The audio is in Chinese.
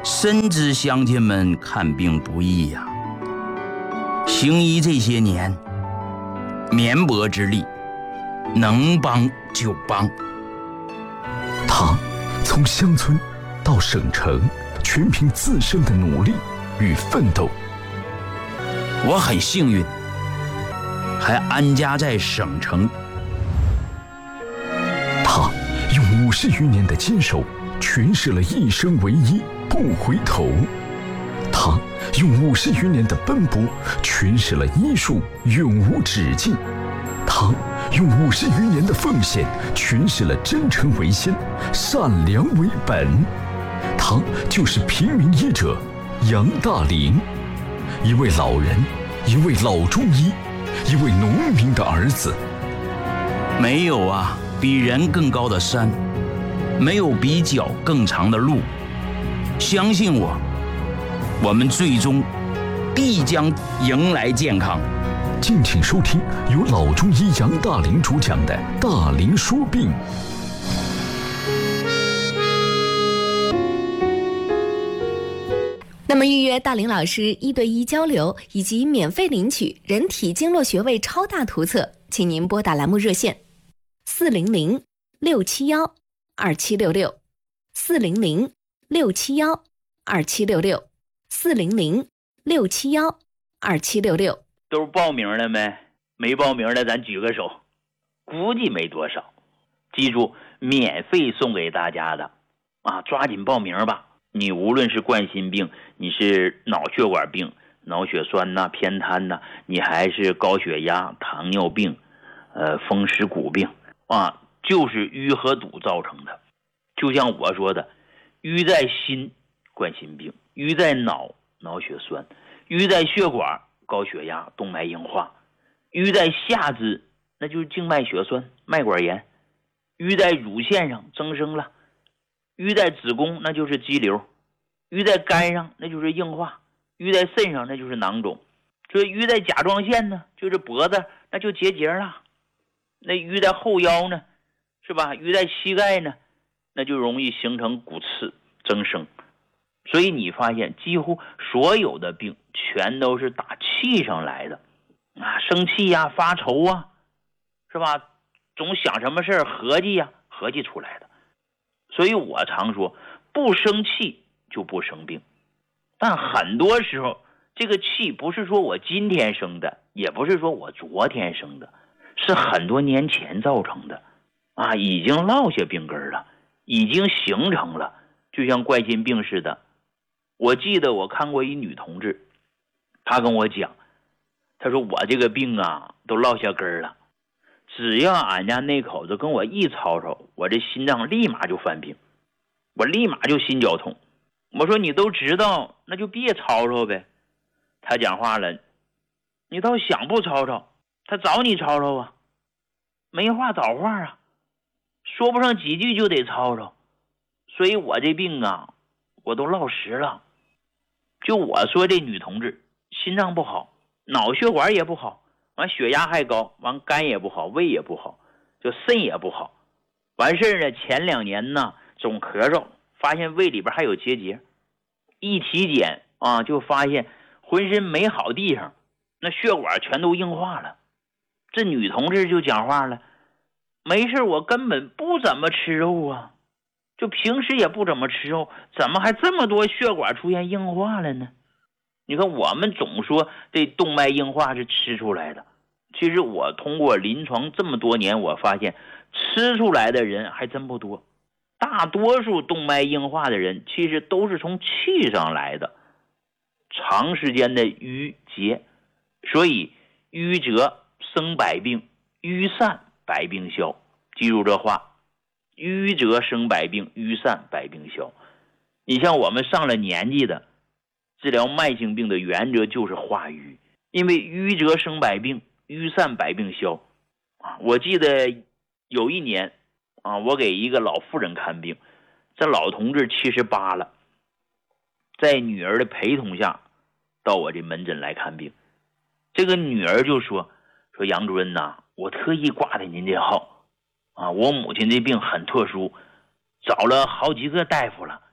深知乡亲们看病不易呀。行医这些年，绵薄之力，能帮就帮。 他从乡村到省城，全凭自身的努力与奋斗。 我很幸运，还安家在省城。 他用50余年的坚守，诠释了一生为医不回头。他用50余年的奔波，诠释了医术永无止境。他用50余年的奉献，诠释了真诚为先，善良为本。他就是平民医者杨大林，一位老人，一位老中医，一位农民的儿子。 没有啊，比人更高的山，没有比脚更长的路。相信我，我们最终必将迎来健康。 敬请收听由老中医杨大林主讲的《大林说病》。 那么预约大林老师1对1交流以及免费领取人体经络穴位超大图册，请您拨打栏目热线400-671-2766，400-671-2766，400-671-2766。 都报名了没？没报名的咱举个手，估计没多少。记住，免费送给大家的啊，抓紧报名吧。你无论是冠心病，你是脑血管病、脑血栓呐、偏瘫呐，你还是高血压、糖尿病、风湿骨病啊，就是淤和堵造成的。就像我说的，淤在心，冠心病；淤在脑，脑血栓；淤在血管，高血压、动脉硬化；淤在下肢，那就是静脉血栓、脉管炎；淤在乳腺上增生了；淤在子宫，那就是肌瘤；淤在肝上，那就是硬化；淤在肾上，那就是囊肿；这淤在甲状腺呢，就是脖子，那就结节了；那淤在后腰呢，是吧？淤在膝盖呢，那就容易形成骨刺增生。所以你发现几乎所有的病全都是打气上来的啊，生气呀、发愁啊，是吧？总想什么事儿合计呀，合计出来的。所以我常说，不生气就不生病。但很多时候这个气不是说我今天生的，也不是说我昨天生的，是很多年前造成的啊，已经落下病根了，已经形成了，就像冠心病似的。我记得我看过一女同志，她跟我讲，她说我这个病啊都落下根了，只要俺家那口子跟我一吵吵，我这心脏立马就犯病，我立马就心绞痛。我说你都知道，那就别吵吵呗。她讲话了，你倒想不吵吵，他找你吵吵啊，没话找话啊，说不上几句就得吵吵。所以我这病啊我都落实了。就我说这女同志心脏不好，脑血管也不好，完血压还高，完肝也不好，胃也不好，就肾也不好。完事呢，前2年呢总咳嗽，发现胃里边还有结节，一体检啊就发现浑身没好地方，那血管全都硬化了。这女同志就讲话了，没事我根本不怎么吃肉啊，就平时也不怎么吃肉，怎么还这么多血管出现硬化了呢？你看我们总说这动脉硬化是吃出来的，其实我通过临床这么多年，我发现吃出来的人还真不多。大多数动脉硬化的人其实都是从气上来的，长时间的淤结。所以淤则生百病，淤散百病消。记住这话，淤则生百病，淤散百病消。你像我们上了年纪的，治疗慢性病的原则就是化瘀，因为淤则生百病，淤散百病消。我记得有一年啊，我给一个老妇人看病，这老同志78了，在女儿的陪同下到我这门诊来看病。这个女儿就说杨主任呐，我特意挂的您这号啊，我母亲这病很特殊，找了好几个大夫了，